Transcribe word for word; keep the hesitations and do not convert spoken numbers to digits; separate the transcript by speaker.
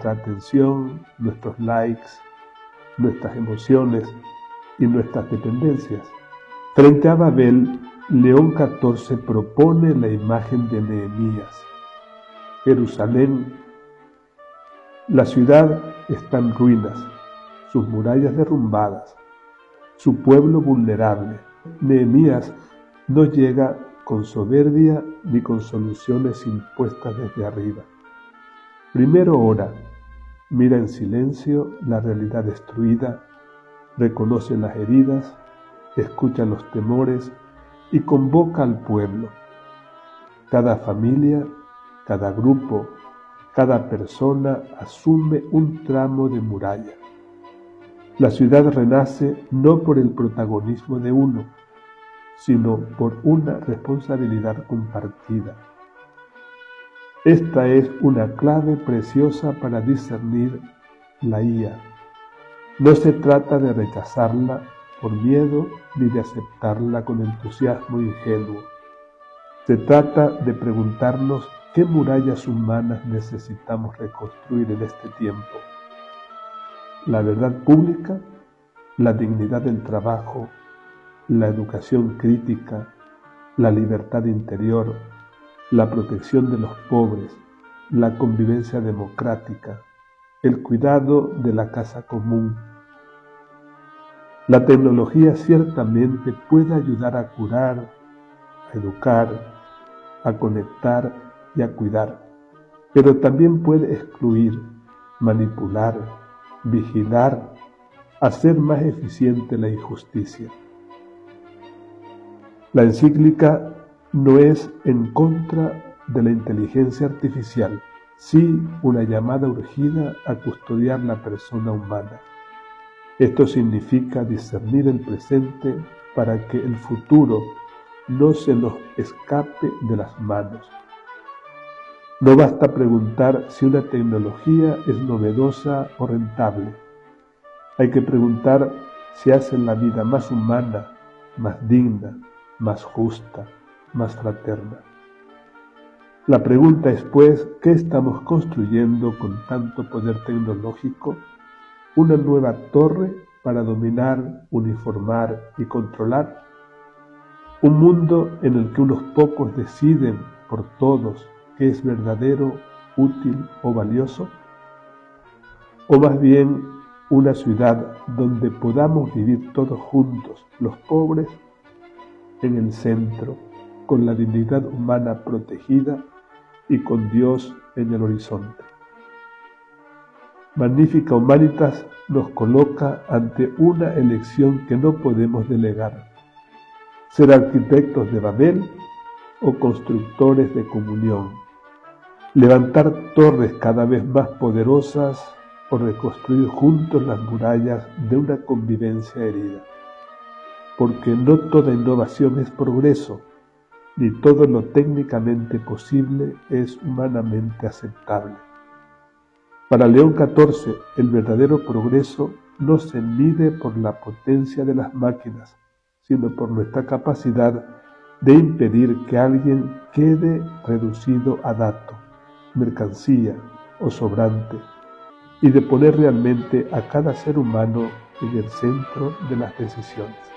Speaker 1: nuestra atención, nuestros likes, nuestras emociones y nuestras dependencias. Frente a Babel, León catorce propone la imagen de Nehemías. Jerusalén, la ciudad está en ruinas, sus murallas derrumbadas, su pueblo vulnerable. Nehemías no llega con soberbia ni con soluciones impuestas desde arriba. Primero ora, mira en silencio la realidad destruida, reconoce las heridas, escucha los temores y convoca al pueblo. Cada familia, cada grupo, cada persona asume un tramo de muralla. La ciudad renace no por el protagonismo de uno, sino por una responsabilidad compartida. Esta es una clave preciosa para discernir la I A. No se trata de rechazarla por miedo ni de aceptarla con entusiasmo ingenuo. Se trata de preguntarnos qué murallas humanas necesitamos reconstruir en este tiempo. La verdad pública, la dignidad del trabajo, la educación crítica, la libertad interior, la protección de los pobres, la convivencia democrática, el cuidado de la casa común. La tecnología ciertamente puede ayudar a curar, a educar, a conectar y a cuidar, pero también puede excluir, manipular, vigilar, hacer más eficiente la injusticia. La encíclica no es en contra de la inteligencia artificial, sí una llamada urgida a custodiar la persona humana. Esto significa discernir el presente para que el futuro no se nos escape de las manos. No basta preguntar si una tecnología es novedosa o rentable. Hay que preguntar si hace la vida más humana, más digna, más justa, más fraterna. La pregunta es, pues, ¿qué estamos construyendo con tanto poder tecnológico? ¿Una nueva torre para dominar, uniformar y controlar? ¿Un mundo en el que unos pocos deciden por todos qué es verdadero, útil o valioso? ¿O más bien una ciudad donde podamos vivir todos juntos, los pobres en el centro, con la dignidad humana protegida y con Dios en el horizonte? Magnificat Humanitas nos coloca ante una elección que no podemos delegar: ser arquitectos de Babel o constructores de comunión, levantar torres cada vez más poderosas o reconstruir juntos las murallas de una convivencia herida. Porque no toda innovación es progreso, ni todo lo técnicamente posible es humanamente aceptable. Para León catorce, el verdadero progreso no se mide por la potencia de las máquinas, sino por nuestra capacidad de impedir que alguien quede reducido a dato, mercancía o sobrante, y de poner realmente a cada ser humano en el centro de las decisiones.